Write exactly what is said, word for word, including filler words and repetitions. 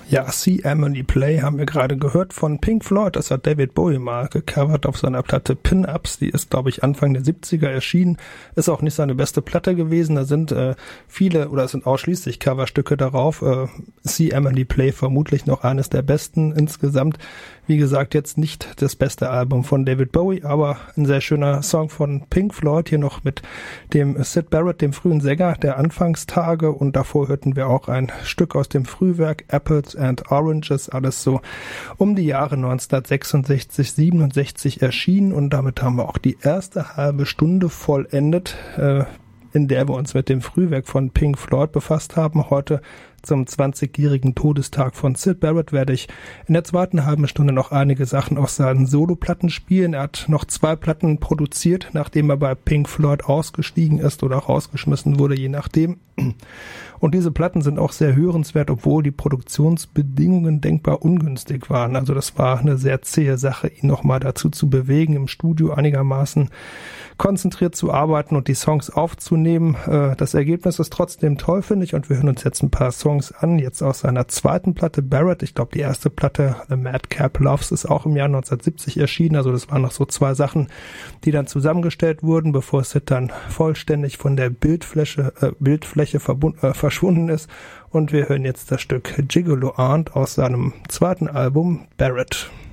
Ja, See Emily Play haben wir gerade gehört von Pink Floyd. Das hat David Bowie mal gecovert auf seiner Platte Pin-Ups. Die ist, glaube ich, Anfang der siebziger erschienen. Ist auch nicht seine beste Platte gewesen. Da sind äh, viele, oder es sind ausschließlich Coverstücke darauf. Äh, See Emily Play vermutlich noch eines der besten insgesamt. Wie gesagt, jetzt nicht das beste Album von David Bowie, aber ein sehr schöner Song von Pink Floyd. Hier noch mit dem Syd Barrett, dem frühen Sänger der Anfangstage. Und davor hörten wir auch ein Stück aus dem Frühwerk Apples and Oranges, alles so um die Jahre neunzehnhundertsechsundsechzig, siebenundsechzig erschienen. Und damit haben wir auch die erste halbe Stunde vollendet, äh, in der wir uns mit dem Frühwerk von Pink Floyd befasst haben. Heute zum zwanzigjährigen Todestag von Syd Barrett werde ich in der zweiten halben Stunde noch einige Sachen aus seinen Soloplatten spielen. Er hat noch zwei Platten produziert, nachdem er bei Pink Floyd ausgestiegen ist oder rausgeschmissen wurde, je nachdem. Und diese Platten sind auch sehr hörenswert, obwohl die Produktionsbedingungen denkbar ungünstig waren. Also das war eine sehr zähe Sache, ihn nochmal dazu zu bewegen, im Studio einigermaßen konzentriert zu arbeiten und die Songs aufzunehmen. Das Ergebnis ist trotzdem toll, finde ich, und wir hören uns jetzt ein paar Songs an, jetzt aus seiner zweiten Platte Barrett. Ich glaube, die erste Platte, The Madcap Loves, ist auch im Jahr neunzehnhundertsiebzig erschienen. Also das waren noch so zwei Sachen, die dann zusammengestellt wurden, bevor Syd dann vollständig von der Bildfläche, äh, Bildfläche verbund, äh, verschwunden ist. Und wir hören jetzt das Stück Gigolo Aunt aus seinem zweiten Album Barrett.